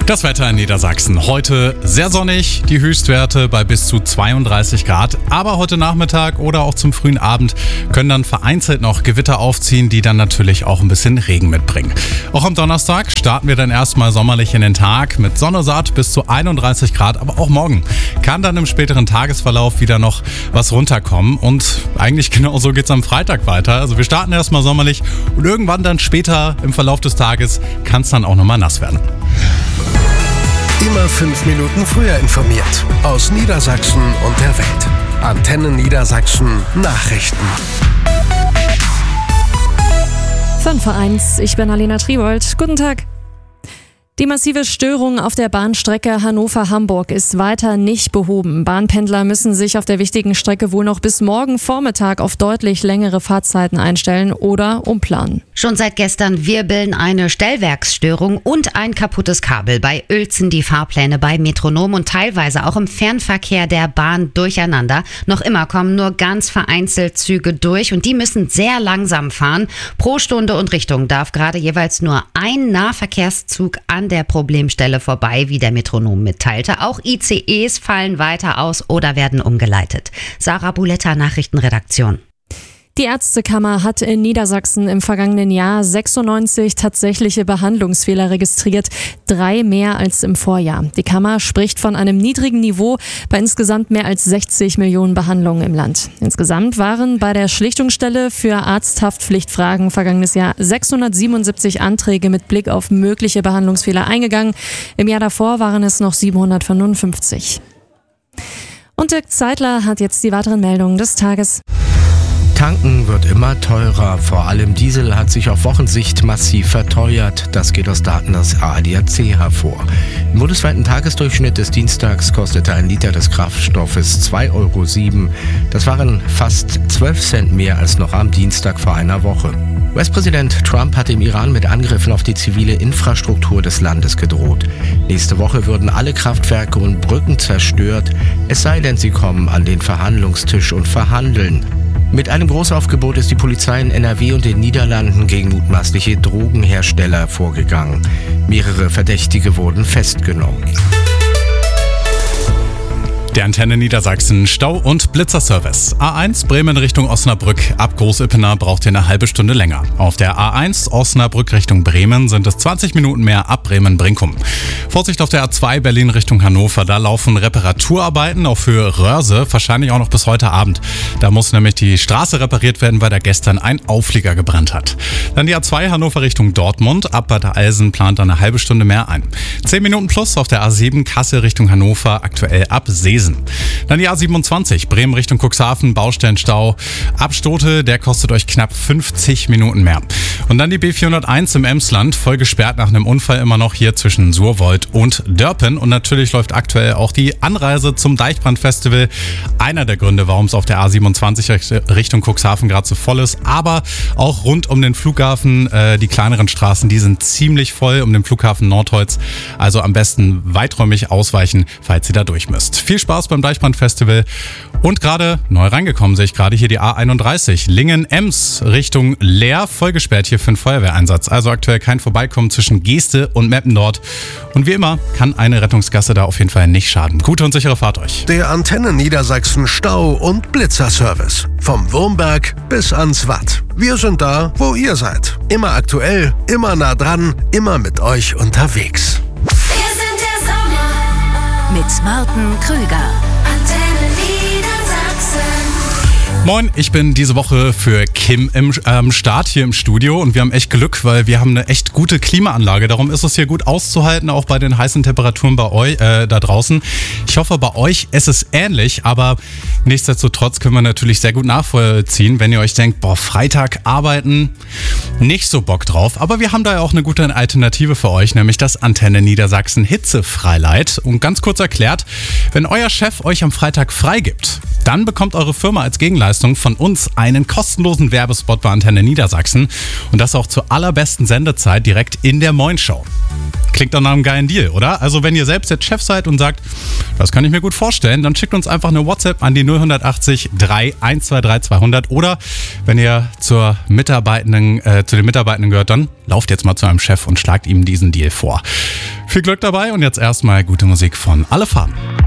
Das Wetter in Niedersachsen. Heute sehr sonnig, die Höchstwerte bei bis zu 32 Grad. Aber heute Nachmittag oder auch zum frühen Abend können dann vereinzelt noch Gewitter aufziehen, die dann natürlich auch ein bisschen Regen mitbringen. Auch am Donnerstag starten wir dann erstmal sommerlich in den Tag mit Sonne satt bis zu 31 Grad. Aber auch morgen kann dann im späteren Tagesverlauf wieder noch was runterkommen. Und eigentlich genauso geht's am Freitag weiter. Also wir starten erstmal sommerlich und irgendwann dann später im Verlauf des Tages kann es dann auch nochmal nass werden. Immer 5 Minuten früher informiert. Aus Niedersachsen und der Welt. Antenne Niedersachsen Nachrichten. 5:01, ich bin Alena Tribold. Guten Tag. Die massive Störung auf der Bahnstrecke Hannover-Hamburg ist weiter nicht behoben. Bahnpendler müssen sich auf der wichtigen Strecke wohl noch bis morgen Vormittag auf deutlich längere Fahrzeiten einstellen oder umplanen. Schon seit gestern wirbeln eine Stellwerksstörung und ein kaputtes Kabel bei Uelzen die Fahrpläne bei Metronom und teilweise auch im Fernverkehr der Bahn durcheinander. Noch immer kommen nur ganz vereinzelt Züge durch und die müssen sehr langsam fahren. Pro Stunde und Richtung darf gerade jeweils nur ein Nahverkehrszug an der Problemstelle vorbei, wie der Metronom mitteilte. Auch ICEs fallen weiter aus oder werden umgeleitet. Sarah Buletta, Nachrichtenredaktion. Die Ärztekammer hat in Niedersachsen im vergangenen Jahr 96 tatsächliche Behandlungsfehler registriert, 3 mehr als im Vorjahr. Die Kammer spricht von einem niedrigen Niveau bei insgesamt mehr als 60 Millionen Behandlungen im Land. Insgesamt waren bei der Schlichtungsstelle für Arzthaftpflichtfragen vergangenes Jahr 677 Anträge mit Blick auf mögliche Behandlungsfehler eingegangen. Im Jahr davor waren es noch 755. Und Dirk Zeitler hat jetzt die weiteren Meldungen des Tages. Tanken wird immer teurer. Vor allem Diesel hat sich auf Wochensicht massiv verteuert. Das geht aus Daten des ADAC hervor. Im bundesweiten Tagesdurchschnitt des Dienstags kostete ein Liter des Kraftstoffes 2,07 €. Das waren fast 12 Cent mehr als noch am Dienstag vor einer Woche. US-Präsident Trump hat im Iran mit Angriffen auf die zivile Infrastruktur des Landes gedroht. Nächste Woche würden alle Kraftwerke und Brücken zerstört, es sei denn, sie kommen an den Verhandlungstisch und verhandeln. Mit einem Großaufgebot ist die Polizei in NRW und den Niederlanden gegen mutmaßliche Drogenhersteller vorgegangen. Mehrere Verdächtige wurden festgenommen. Der Antenne Niedersachsen Stau- und Blitzerservice. A1 Bremen Richtung Osnabrück. Ab Groß-Ippener braucht ihr eine halbe Stunde länger. Auf der A1 Osnabrück Richtung Bremen sind es 20 Minuten mehr ab Bremen-Brinkum. Vorsicht auf der A2 Berlin Richtung Hannover. Da laufen Reparaturarbeiten auch für Röhrse, wahrscheinlich auch noch bis heute Abend. Da muss nämlich die Straße repariert werden, weil da gestern ein Auflieger gebrannt hat. Dann die A2 Hannover Richtung Dortmund. Ab Bad Eilsen plant eine halbe Stunde mehr ein. 10 Minuten plus auf der A7 Kassel Richtung Hannover, aktuell ab Seesen. Dann die A27, Bremen Richtung Cuxhaven, Baustellenstau. Ab Stote, der kostet euch knapp 50 Minuten mehr. Und dann die B401 im Emsland, voll gesperrt nach einem Unfall immer noch hier zwischen Surwold und Dörpen. Und natürlich läuft aktuell auch die Anreise zum Deichbrand-Festival. Einer der Gründe, warum es auf der A27 Richtung Cuxhaven gerade so voll ist. Aber auch rund um den Flughafen, die kleineren Straßen, die sind ziemlich voll um den Flughafen Nordholz. Also am besten weiträumig ausweichen, falls ihr da durch müsst. Viel Spaß beim Deichbrand-Festival. Und gerade neu reingekommen sehe ich gerade hier die A31. Lingen-Ems Richtung Leer, voll gesperrt hier für einen Feuerwehreinsatz. Also aktuell kein Vorbeikommen zwischen Geeste und Meppen dort. Und wie immer kann eine Rettungsgasse da auf jeden Fall nicht schaden. Gute und sichere Fahrt euch. Der Antenne Niedersachsen Stau- und Blitzerservice. Vom Wurmberg bis ans Watt. Wir sind da, wo ihr seid. Immer aktuell, immer nah dran, immer mit euch unterwegs. Mit Martin Krüger. Antenne Niedersachsen. Moin, ich bin diese Woche für Kim im Start hier im Studio und wir haben echt Glück, weil wir haben eine echt gute Klimaanlage. Darum ist es hier gut auszuhalten, auch bei den heißen Temperaturen bei euch da draußen. Ich hoffe, bei euch ist es ähnlich, aber nichtsdestotrotz können wir natürlich sehr gut nachvollziehen, wenn ihr euch denkt, boah, Freitag arbeiten, nicht so Bock drauf. Aber wir haben da ja auch eine gute Alternative für euch, nämlich das Antenne Niedersachsen Hitzefreileid. Und ganz kurz erklärt, wenn euer Chef euch am Freitag freigibt, dann bekommt eure Firma als Gegenleistung von uns einen kostenlosen Werbespot bei Antenne Niedersachsen und das auch zur allerbesten Sendezeit direkt in der Moin Show. Klingt doch nach einem geilen Deal, oder? Also wenn ihr selbst jetzt Chef seid und sagt, das kann ich mir gut vorstellen, dann schickt uns einfach eine WhatsApp an die 0180 3 123 200 oder wenn ihr zu den Mitarbeitenden gehört, dann lauft jetzt mal zu einem Chef und schlagt ihm diesen Deal vor. Viel Glück dabei und jetzt erstmal gute Musik von Alle Farben.